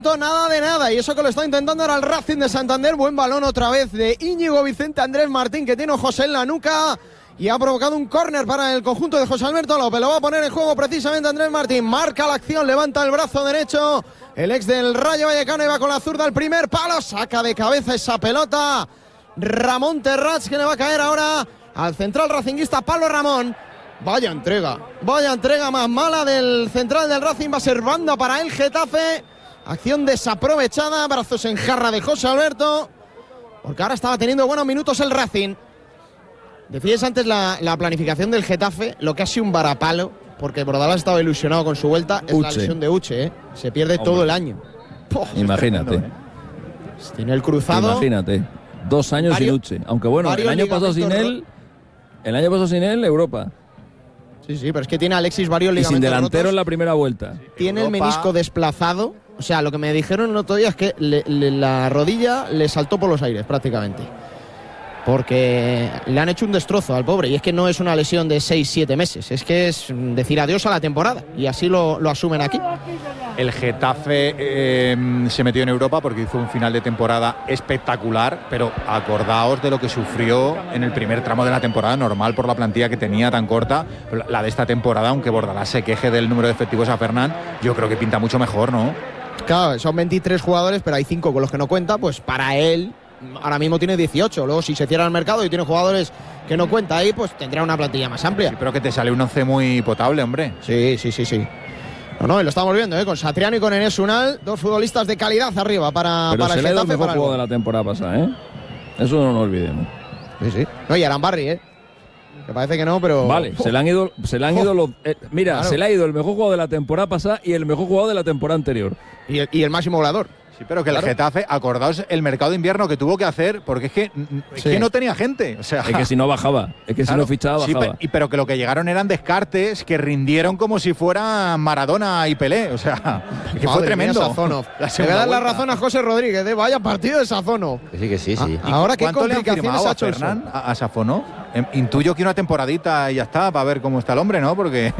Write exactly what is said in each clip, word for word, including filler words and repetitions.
Nada de nada, y eso que lo está intentando ahora el Racing de Santander. Buen balón otra vez de Íñigo Vicente Andrés Martín, que tiene a José en la nuca y ha provocado un córner para el conjunto de José Alberto López. Lo va a poner en juego precisamente Andrés Martín. Marca la acción, levanta el brazo derecho el ex del Rayo Vallecano y va con la zurda al primer palo. Saca de cabeza esa pelota Ramón Terrats, que le va a caer ahora al central racinguista Pablo Ramón. Vaya entrega, vaya entrega más mala del central del Racing. Va a ser banda para el Getafe. Acción desaprovechada, brazos en jarra de José Alberto, porque ahora estaba teniendo buenos minutos el Racing. Decíais antes la, la planificación del Getafe, lo que ha sido un varapalo, porque Bordalás estaba ilusionado con su vuelta, es Uche. La lesión de Uche, ¿eh? Se pierde Hombre. todo el año. Poh, Imagínate. ¿eh? Tiene el cruzado. Imagínate, dos años varios, sin Uche, aunque bueno, el año pasado sin él, el año pasado sin él, Europa. Sí, sí, pero es que tiene a Alexis varios ligamentos y sin delantero rotos. En la primera vuelta. Tiene Europa. El menisco desplazado. O sea, lo que me dijeron el otro día es que le, le, la rodilla le saltó por los aires prácticamente. Porque le han hecho un destrozo al pobre. Y es que no es una lesión de seis siete meses. Es que es decir adiós a la temporada. Y así lo, lo asumen aquí. El Getafe eh, se metió en Europa porque hizo un final de temporada espectacular. Pero acordaos de lo que sufrió en el primer tramo de la temporada, normal por la plantilla que tenía tan corta. La de esta temporada, aunque Bordalás se queje del número de efectivos a Fernán, yo creo que pinta mucho mejor, ¿no? Claro, son veintitrés jugadores, pero hay cinco con los que no cuenta. Pues para él ahora mismo tiene dieciocho. Luego si se cierra el mercado y tiene jugadores que no cuenta ahí, pues tendrá una plantilla más amplia. Sí, pero que te sale un once muy potable, hombre. Sí, sí, sí, sí. No, no, lo estamos viendo, ¿eh? Con Satriano y con Enes Unal, dos futbolistas de calidad arriba para, pero para se el le Getafe. Pero el mejor juego de la temporada pasada, ¿eh? Eso no nos olvidemos. Sí, sí. No, y Arambarri, ¿eh? Que parece que no, pero... Vale, oh. se le han ido, se le han oh. ido los... Eh, mira, claro. se le ha ido el mejor jugador de la temporada pasada y el mejor jugador de la temporada anterior. Y el, y el máximo goleador. Sí, pero que claro. el Getafe, acordaos el mercado de invierno que tuvo que hacer, porque es que, es sí. que no tenía gente. O sea, es que si no bajaba, es que claro. si no fichaba, bajaba. Sí, pero, pero que lo que llegaron eran descartes que rindieron como si fueran Maradona y Pelé. O sea, que fue tremendo. Sazonov. Le voy a dar la razón a José Rodríguez, ¿eh? Vaya partido de Sazonov. Sí, que sí, sí. Ah, ahora, ¿qué complicaciones ha hecho Fernán a, a Sazonov? Intuyo que una temporadita y ya está, para ver cómo está el hombre, ¿no? Porque...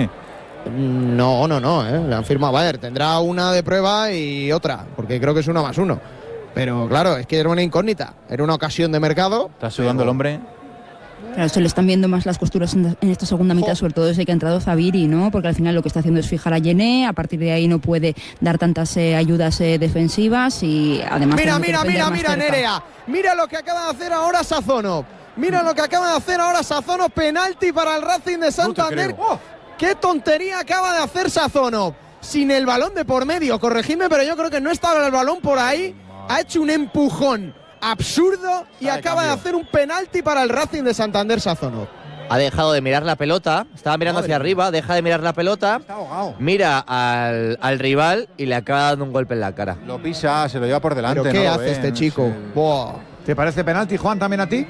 No, no, no, ¿eh? Le han firmado. A ver, tendrá una de prueba y otra, porque creo que es uno más uno. Pero claro, es que era una incógnita, era una ocasión de mercado. Está sudando pero... el hombre. Claro, se le están viendo más las costuras en, en esta segunda mitad, oh. sobre todo desde que ha entrado Zaviri, ¿no? Porque al final lo que está haciendo es fijar a Yené, a partir de ahí no puede dar tantas eh, ayudas eh, defensivas y además... Mira, mira, mira, mira, Nerea, mira lo que acaba de hacer ahora Sazonov. Mira lo que acaba de hacer ahora Sazonov, penalti para el Racing de Santander. No ¡Qué tontería acaba de hacer Sazonov! Sin el balón de por medio, corregidme, pero yo creo que no estaba el balón por ahí. Ha hecho un empujón absurdo y Sabe acaba cambio. de hacer un penalti para el Racing de Santander Sazonov. Ha dejado de mirar la pelota, estaba mirando Madre hacia mía. arriba, deja de mirar la pelota, mira al, al rival y le acaba dando un golpe en la cara. Lo pisa, se lo lleva por delante. ¿Pero qué no hace ven, este chico? No Buah. ¿Te parece penalti, Juan, también a ti?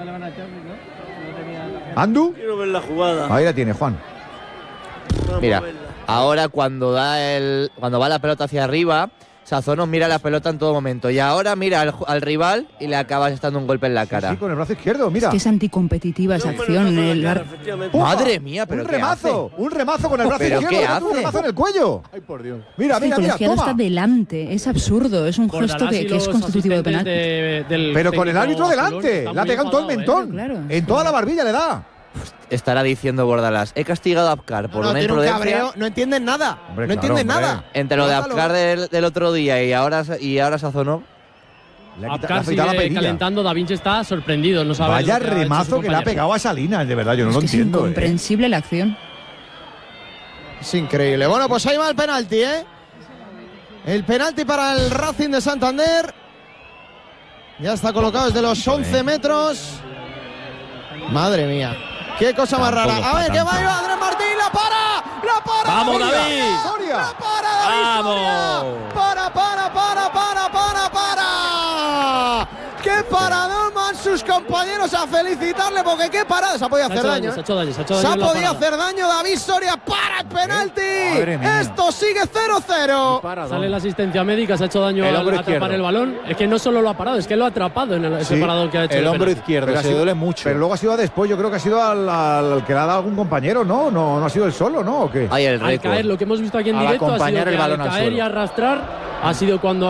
¿Andu? Quiero ver la jugada. Ahí la tiene, Juan. Mira, ahora cuando da el cuando va la pelota hacia arriba, Sazonov mira la pelota en todo momento y ahora mira al, al rival y le acaba dando un golpe en la cara. Sí, sí, con el brazo izquierdo, mira. Es que es anticompetitiva esa acción. El cara, Madre mía, pero un ¿qué remazo, hace? un remazo con el brazo ¿Pero izquierdo, qué hace? un remazo en el cuello. Ay, por Dios. Mira, es mira, el mira, colegiado toma. está delante, es absurdo, es un Bordalás gesto que, que es constitutivo de penalti. De, pero con el árbitro delante, le ha pegado en todo el mentón, claro. en toda la barbilla le da. Estará diciendo Bordalás, he castigado a Abkar por no, una tiene imprudencia. Un cabreo, no entienden nada, hombre, no claro, entienden hombre. nada. Entre lo de Abkar del, del otro día y ahora, y ahora Sazonov. Abkar sigue calentando, Da Vinci está sorprendido, no sabe. Vaya remazo que le ha pegado a Salinas, de verdad, yo no es lo que entiendo. Es incomprensible eh. la acción. Es increíble. Bueno, pues ahí va el penalti, ¿eh? El penalti para el Racing de Santander. Ya está colocado desde los once metros. Madre mía. Qué cosa más rara. A ver, que va ahí va Andrés Martín, la para, la para. Vamos, Soria, David. Soria. La para, David. Vamos. Soria. Para, para, para, para, para, para. ¡Qué paradón van sus compañeros a felicitarle! Porque qué parada. Se ha podido hacer daño. Se ha hecho daño, se ha hecho Se daño. ha podido hacer daño. David Soria para el penalti. Esto sigue cero cero. Sale la asistencia médica, se ha hecho daño al atrapar izquierdo. el balón. Es que no solo lo ha parado, es que lo ha atrapado en el, ese sí, paradón que ha hecho. El, el hombro penalti. izquierdo, pero se sido, duele mucho. Pero luego ha sido después, yo creo que ha sido al, al, al que le ha dado algún compañero, ¿no? No, no ha sido el solo, ¿no? ¿O qué? Ay, el al caer, lo que hemos visto aquí en al directo ha sido acompañar que el balón al al caer suelo. y arrastrar ha sido cuando